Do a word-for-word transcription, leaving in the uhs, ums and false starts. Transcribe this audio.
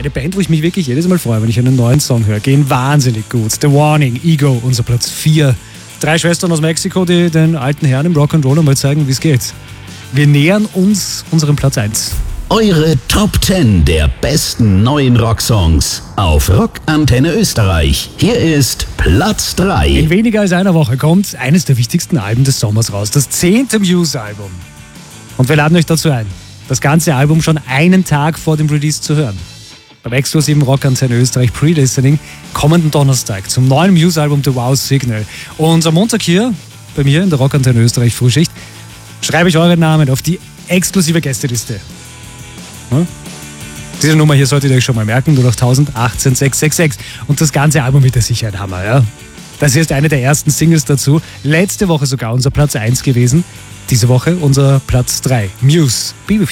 Eine Band, wo ich mich wirklich jedes Mal freue, wenn ich einen neuen Song höre. Gehen wahnsinnig gut. The Warning, Ego, unser Platz vier. Drei Schwestern aus Mexiko, die den alten Herren im Rock'n'Roll mal zeigen, wie es geht. Wir nähern uns unserem Platz eins. Eure Top zehn der besten neuen Rocksongs auf Rockantenne Österreich. Hier ist Platz drei. In weniger als einer Woche kommt eines der wichtigsten Alben des Sommers raus. Das zehnte Muse-Album. Und wir laden euch dazu ein, das ganze Album schon einen Tag vor dem Release zu hören. Beim exklusiven Rockantenne Österreich Pre-Listening kommenden Donnerstag zum neuen Muse-Album The Wow Signal. Und am Montag hier, bei mir in der Rockantenne Österreich Frühschicht, schreibe ich euren Namen auf die exklusive Gästeliste. Hm? Diese Nummer hier solltet ihr euch schon mal merken, null acht null null achtzehn sechs sechs sechs. Und das ganze Album mit der Sicherheit Hammer, ja? Das hier ist eine der ersten Singles dazu. Letzte Woche sogar unser Platz eins gewesen. Diese Woche unser Platz drei. Muse, Be With